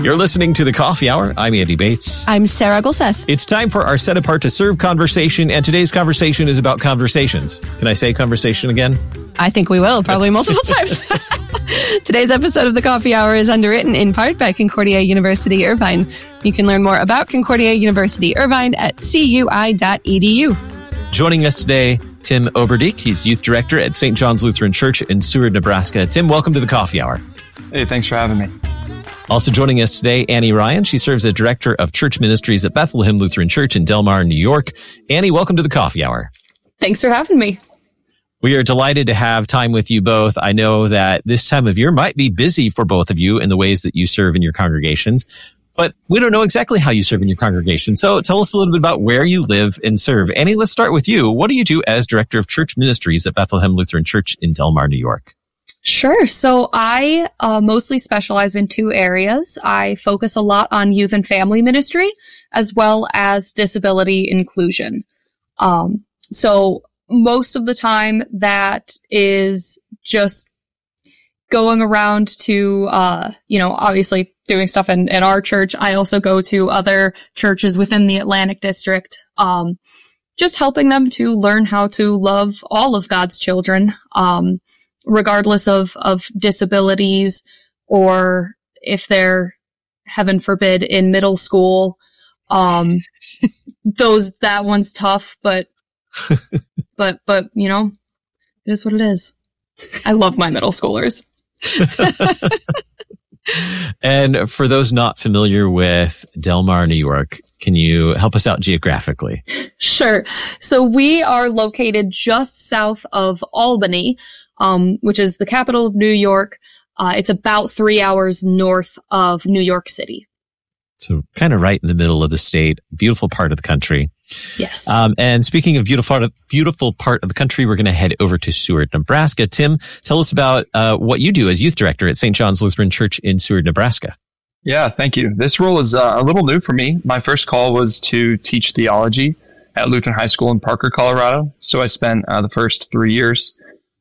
You're listening to The Coffee Hour. I'm Andy Bates. I'm Sarah Gulseth. It's time for our Set Apart to Serve conversation, and today's conversation is about conversations. Can I say conversation again? I think we will, probably multiple times. Today's episode of The Coffee Hour is underwritten in part by Concordia University Irvine. You can learn more about Concordia University Irvine at cui.edu. Joining us today, Tim Oberdiek. He's Youth Director at St. John's Lutheran Church in Seward, Nebraska. Tim, welcome to The Coffee Hour. Hey, thanks for having me. Also joining us today, Annie Ryan. She serves as Director of Church Ministries at Bethlehem Lutheran Church in Del Mar, New York. Annie, welcome to The Coffee Hour. Thanks for having me. We are delighted to have time with you both. I know that this time of year might be busy for both of you in the ways that you serve in your congregations, but we don't know exactly how you serve in your congregation. So tell us a little bit about where you live and serve. Annie, let's start with you. What do you do as Director of Church Ministries at Bethlehem Lutheran Church in Del Mar, New York? Sure. So I mostly specialize in two areas. I focus a lot on youth and family ministry as well as disability inclusion. So most of the time that is just going around to, obviously doing stuff in our church. I also go to other churches within the Atlantic District, just helping them to learn how to love all of God's children, regardless of disabilities, or if they're, heaven forbid, in middle school. That one's tough, but but it is what it is. I love my middle schoolers. And for those not familiar with Del Mar, New York, can you help us out geographically? Sure. So we are located just south of Albany, which is the capital of New York. It's about 3 hours north of New York City. So kind of right in the middle of the state, beautiful part of the country. Yes. And speaking of beautiful part of the country, we're going to head over to Seward, Nebraska. Tim, tell us about what you do as Youth Director at St. John's Lutheran Church in Seward, Nebraska. Yeah, thank you. This role is a little new for me. My first call was to teach theology at Lutheran High School in Parker, Colorado. So I spent the first 3 years